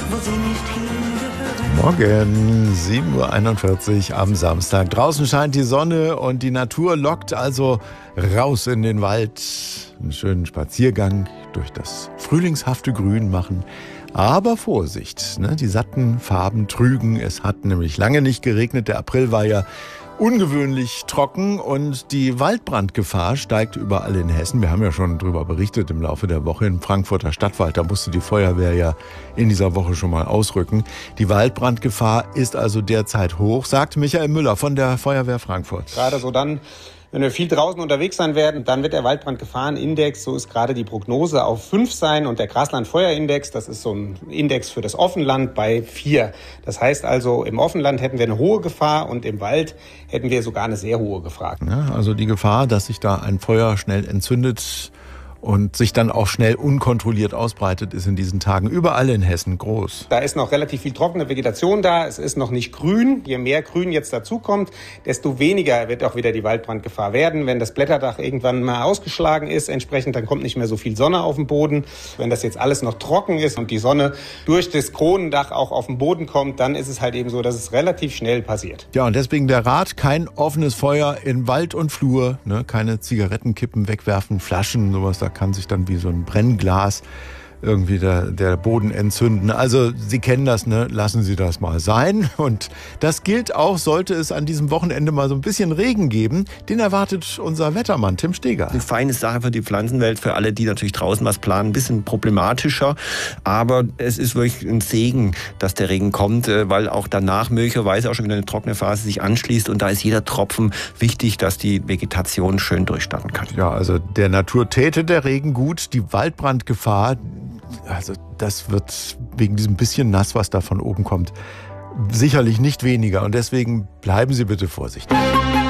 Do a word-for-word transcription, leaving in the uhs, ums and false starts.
wo sie nicht hingehören. Morgen, sieben Uhr einundvierzig am Samstag. Draußen scheint die Sonne und die Natur lockt also raus in den Wald. Einen schönen Spaziergang durch das frühlingshafte Grün machen. Aber Vorsicht, ne? Die satten Farben trügen. Es hat nämlich lange nicht geregnet. Der April war ja ungewöhnlich trocken und die Waldbrandgefahr steigt überall in Hessen. Wir haben ja schon darüber berichtet im Laufe der Woche. Im Frankfurter Stadtwald, da musste die Feuerwehr ja in dieser Woche schon mal ausrücken. Die Waldbrandgefahr ist also derzeit hoch, sagt Michael Müller von der Feuerwehr Frankfurt. Gerade so dann, wenn wir viel draußen unterwegs sein werden, dann wird der Waldbrandgefahrenindex, so ist gerade die Prognose, auf fünf sein und der Graslandfeuerindex, das ist so ein Index für das Offenland, bei vier. Das heißt also, im Offenland hätten wir eine hohe Gefahr und im Wald hätten wir sogar eine sehr hohe Gefahr. Ja, also die Gefahr, dass sich da ein Feuer schnell entzündet und sich dann auch schnell unkontrolliert ausbreitet, ist in diesen Tagen überall in Hessen groß. Da ist noch relativ viel trockene Vegetation da, es ist noch nicht grün. Je mehr Grün jetzt dazukommt, desto weniger wird auch wieder die Waldbrandgefahr werden. Wenn das Blätterdach irgendwann mal ausgeschlagen ist, entsprechend, dann kommt nicht mehr so viel Sonne auf den Boden. Wenn das jetzt alles noch trocken ist und die Sonne durch das Kronendach auch auf den Boden kommt, dann ist es halt eben so, dass es relativ schnell passiert. Ja, und deswegen der Rat, kein offenes Feuer in Wald und Flur, ne? Keine Zigarettenkippen wegwerfen, Flaschen, sowas, da kann sich dann wie so ein Brennglas irgendwie der, der Boden entzünden. Also Sie kennen das, ne? Lassen Sie das mal sein. Und das gilt auch, sollte es an diesem Wochenende mal so ein bisschen Regen geben. Den erwartet unser Wettermann Tim Steger. Eine feine Sache für die Pflanzenwelt, für alle, die natürlich draußen was planen. Ein bisschen problematischer, aber es ist wirklich ein Segen, dass der Regen kommt, weil auch danach möglicherweise auch schon wieder eine trockene Phase sich anschließt und da ist jeder Tropfen wichtig, dass die Vegetation schön durchstarten kann. Ja, also der Natur täte der Regen gut. Die Waldbrandgefahr, also das wird wegen diesem bisschen nass, was da von oben kommt, sicherlich nicht weniger. Und deswegen bleiben Sie bitte vorsichtig.